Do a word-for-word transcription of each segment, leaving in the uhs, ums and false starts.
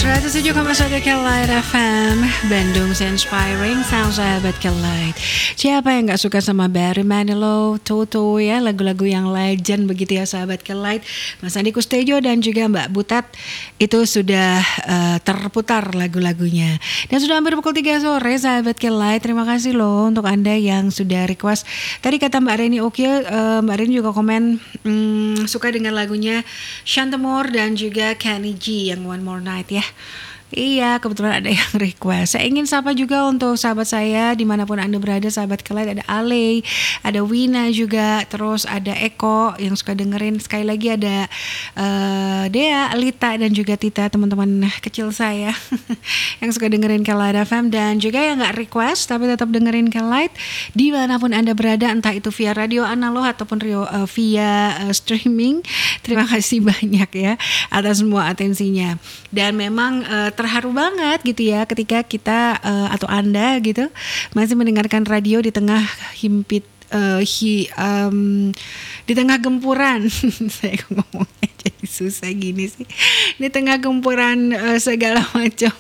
seratus tujuh koma satu Kelight F M Bandung Inspiring Sound sahabat Kelight. Siapa yang gak suka sama Barry Manilow, Toto ya, lagu-lagu yang legend begitu ya sahabat Kelight. Mas Andi Kustejo dan juga Mbak Butat itu sudah uh, terputar lagu-lagunya. Dan sudah hampir pukul tiga sore sahabat Kelight. Terima kasih loh untuk Anda yang sudah request. Tadi kata Mbak Reni oke, okay, uh, Mbak Reni juga komen hmm, suka dengan lagunya Chantemore dan juga Kenny G yang One More Night ya. Iya, kebetulan ada yang request. Saya ingin sapa juga untuk sahabat saya dimanapun Anda berada, sahabat Kelight. Ada Ale, ada Wina juga, terus ada Eko yang suka dengerin. Sekali lagi ada uh, Dea, Lita dan juga Tita, teman-teman kecil saya yang suka dengerin Kelight F M. Dan juga yang gak request tapi tetap dengerin Kelight dimanapun Anda berada, entah itu via radio analog ataupun rio, uh, via uh, streaming. Terima kasih banyak ya atas semua atensinya. Dan memang uh, terharu banget gitu ya ketika kita uh, atau Anda gitu masih mendengarkan radio di tengah himpit uh, hi, um, di tengah gempuran saya ngomongnya jadi susah gini sih, di tengah gempuran uh, segala macam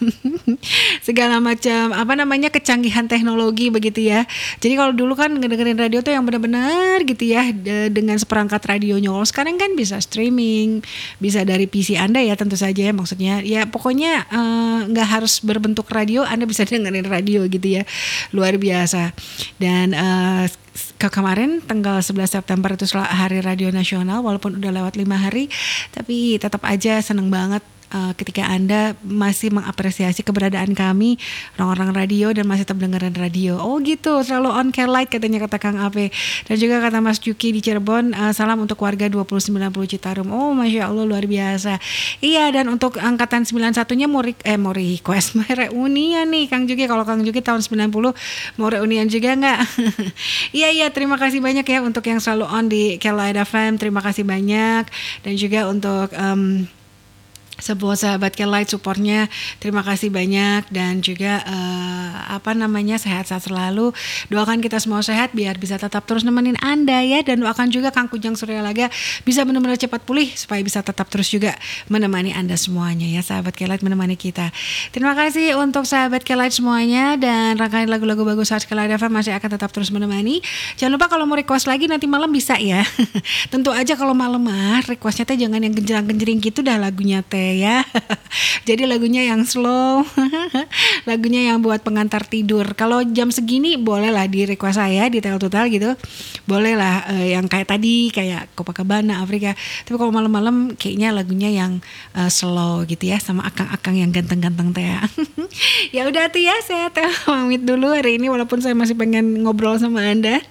segala macam apa namanya kecanggihan teknologi begitu ya. Jadi kalau dulu kan ngedengerin radio tuh yang benar-benar gitu ya de- dengan seperangkat radionya. Kalau sekarang kan bisa streaming, bisa dari P C Anda ya tentu saja ya, maksudnya ya pokoknya nggak uh, harus berbentuk radio, Anda bisa dengerin radio gitu ya, luar biasa. Dan uh, ke kemarin tanggal sebelas September itu hari radio nasional, walaupun udah lewat lima hari tapi tetap aja seneng banget Uh, ketika Anda masih mengapresiasi keberadaan kami orang-orang radio dan masih tetap dengerin radio. Oh gitu, selalu on Kelight katanya kata Kang Ape. Dan juga kata Mas Juki di Cirebon, uh, salam untuk warga dua nol sembilan nol Citarum. Oh Masya Allah luar biasa. Iya, dan untuk angkatan sembilan puluh satunya mau, re- eh, mau request mau reunian nih Kang Juki. Kalau Kang Juki tahun sembilan puluh mau reunian juga gak? Iya iya, terima kasih banyak ya untuk yang selalu on di Kelight F M. Terima kasih banyak. Dan juga untuk um, sebuah sahabat Kelight supportnya, terima kasih banyak. Dan juga uh, apa namanya sehat-sehat selalu. Doakan kita semua sehat biar bisa tetap terus nemenin Anda ya. Dan doakan juga Kang Kujang Suryalaga bisa benar-benar cepat pulih supaya bisa tetap terus juga menemani Anda semuanya ya, sahabat Kelight menemani kita. Terima kasih untuk sahabat Kelight semuanya. Dan rangkaian lagu-lagu bagus saat Kelight F M masih akan tetap terus menemani. Jangan lupa kalau mau request lagi nanti malam bisa ya. Tentu aja kalau malam mah requestnya teh jangan yang genjerang-genjering gitu dah lagunya teh ya. Jadi lagunya yang slow, lagunya yang buat pengantar tidur. Kalau jam segini boleh lah di request saya di tel total gitu, boleh lah uh, yang kayak tadi kayak Copacabana Afrika. Tapi kalau malam-malam kayaknya lagunya yang uh, slow gitu ya, sama akang-akang yang ganteng-ganteng teh ya. Ya udah tuh ya, saya teh pamit dulu hari ini walaupun saya masih pengen ngobrol sama Anda.